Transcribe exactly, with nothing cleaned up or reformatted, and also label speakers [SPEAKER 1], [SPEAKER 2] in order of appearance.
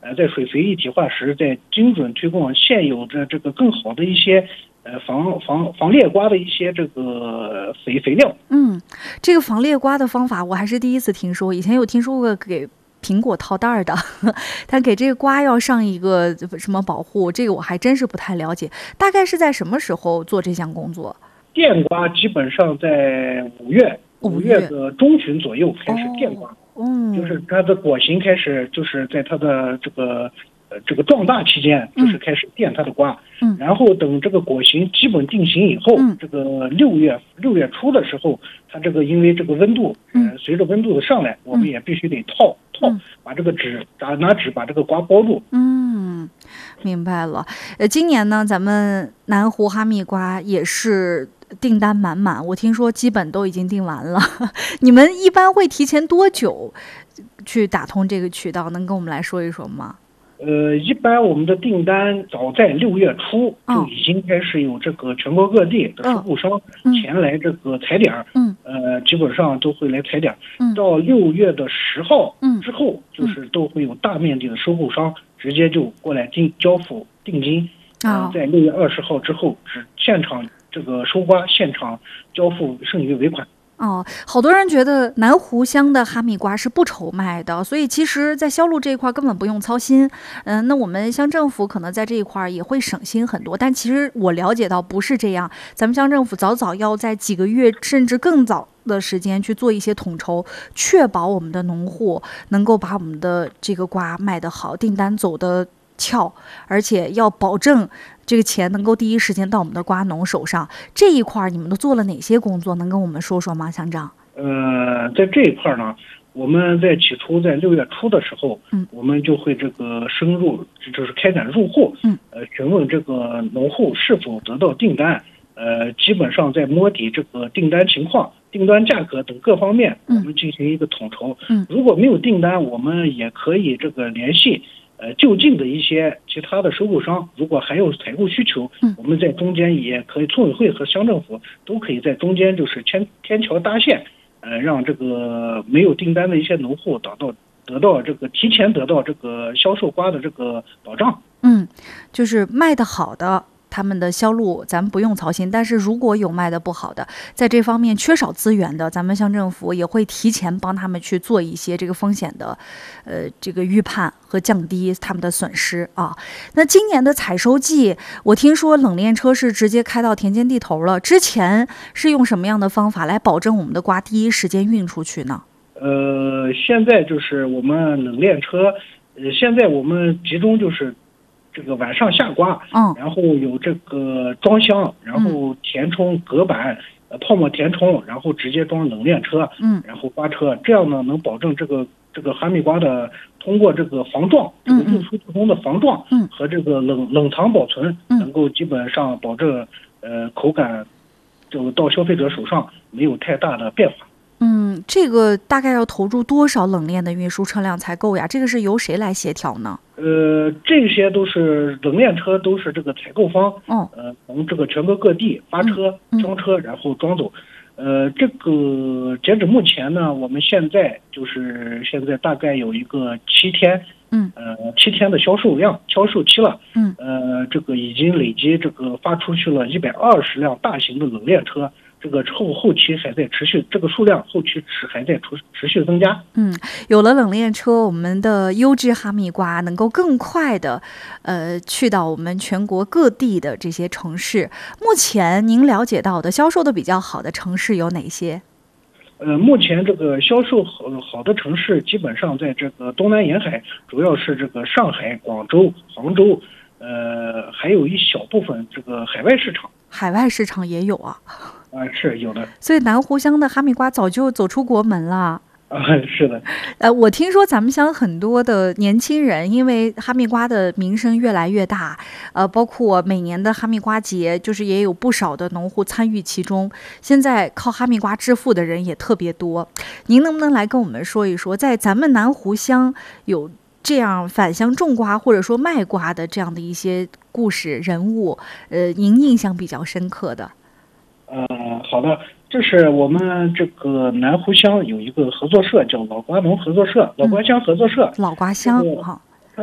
[SPEAKER 1] 呃，在水肥一体化时，在精准推广现有的这个更好的一些呃防防防裂瓜的一些这个肥肥料。
[SPEAKER 2] 嗯，这个防裂瓜的方法我还是第一次听说，以前有听说过给苹果套袋的，但给这个瓜要上一个什么保护，这个我还真是不太了解。大概是在什么时候做这项工作？
[SPEAKER 1] 电瓜基本上在五月五月的中旬左右开始电瓜。
[SPEAKER 2] 哦，嗯，
[SPEAKER 1] 就是它的果形开始，就是在它的这个呃这个壮大期间，就是开始电它的瓜，
[SPEAKER 2] 嗯，
[SPEAKER 1] 然后等这个果形基本定型以后，
[SPEAKER 2] 嗯，
[SPEAKER 1] 这个六月六月初的时候，它这个因为这个温度，呃，随着温度的上来，我们也必须得套套，把这个纸拿拿纸把这个瓜包住。
[SPEAKER 2] 嗯，明白了。呃，今年呢，咱们南湖哈密瓜也是订单满满，我听说基本都已经订完了。你们一般会提前多久去打通这个渠道？能跟我们来说一说吗？
[SPEAKER 1] 呃，一般我们的订单早在六月初就已经开始有这个全国各地的收购商前来这个踩点儿，
[SPEAKER 2] 嗯，
[SPEAKER 1] 呃，基本上都会来踩点儿。嗯，到六月的十号之后，
[SPEAKER 2] 嗯，
[SPEAKER 1] 就是都会有大面积的收购商直接就过来定交付定金。啊、呃，在六月二十号之后，只现场这个收瓜，现场交付，剩余尾款。
[SPEAKER 2] 哦，好多人觉得南湖乡的哈密瓜是不愁卖的，所以其实在销路这一块根本不用操心。嗯、呃，那我们乡政府可能在这一块也会省心很多，但其实我了解到不是这样，咱们乡政府早早要在几个月甚至更早的时间去做一些统筹，确保我们的农户能够把我们的这个瓜卖得好，订单走得俏，而且要保证这个钱能够第一时间到我们的瓜农手上。这一块你们都做了哪些工作？能跟我们说说吗，乡长？
[SPEAKER 1] 呃，在这一块呢，我们在起初在六月初的时候，嗯，我们就会这个深入，就是开展入户，嗯，呃，询问这个农户是否得到订单，呃，基本上在摸底这个订单情况、订单价格等各方面，我们进行一个统筹。嗯，如果没有订单，我们也可以这个联系。呃，就近的一些其他的收购商，如果还有采购需求，嗯，我们在中间也可以，村委会和乡政府都可以在中间就是天天桥搭线，呃，让这个没有订单的一些农户得到得到这个提前得到这个销售瓜的这个保障。
[SPEAKER 2] 嗯，就是卖得好的，他们的销路咱们不用操心，但是如果有卖的不好的，在这方面缺少资源的，咱们乡政府也会提前帮他们去做一些这个风险的呃这个预判和降低他们的损失啊。那今年的采收季，我听说冷链车是直接开到田间地头了，之前是用什么样的方法来保证我们的瓜第一时间运出去呢？
[SPEAKER 1] 呃，现在就是我们冷链车，呃，现在我们集中就是这个晚上下瓜，嗯，然后有这个装箱，然后填充隔板，呃，泡沫填充，然后直接装冷链车，嗯，然后瓜车，这样呢能保证这个这个哈密瓜的通过这个防撞，这个运输途中的防撞，嗯，和这个冷冷藏保存，能够基本上保证呃口感，就到消费者手上没有太大的变化。
[SPEAKER 2] 嗯，这个大概要投入多少冷链的运输车辆才够呀？这个是由谁来协调呢？
[SPEAKER 1] 呃，这些都是冷链车，都是这个采购方，哦，呃，从这个全国各地发车、装车，然后装走。呃，这个截止目前呢，我们现在就是现在大概有一个七天，嗯，呃，七天的销售量，销售期了，嗯，呃，这个已经累积这个发出去了一百二十辆大型的冷链车。这个后后期还在持续，这个数量后期是还在持持续增加。
[SPEAKER 2] 嗯，有了冷链车，我们的优质哈密瓜能够更快的，呃，去到我们全国各地的这些城市。目前您了解到的销售的比较好的城市有哪些？
[SPEAKER 1] 呃，目前这个销售好好的城市，基本上在这个东南沿海，主要是这个上海、广州、杭州，呃，还有一小部分这个海外市场。
[SPEAKER 2] 海外市场也有啊。
[SPEAKER 1] 啊，是有的，
[SPEAKER 2] 所以南湖乡的哈密瓜早就走出国门了。
[SPEAKER 1] 啊，是的。
[SPEAKER 2] 呃，我听说咱们乡很多的年轻人，因为哈密瓜的名声越来越大，呃，包括每年的哈密瓜节，就是也有不少的农户参与其中。现在靠哈密瓜致富的人也特别多。您能不能来跟我们说一说，在咱们南湖乡有这样返乡种瓜或者说卖瓜的这样的一些故事人物，呃，您印象比较深刻的？
[SPEAKER 1] 呃，好的，这是我们这个南湖乡有一个合作社，叫老瓜农合作社，老瓜乡合作社。
[SPEAKER 2] 嗯、老瓜乡哈、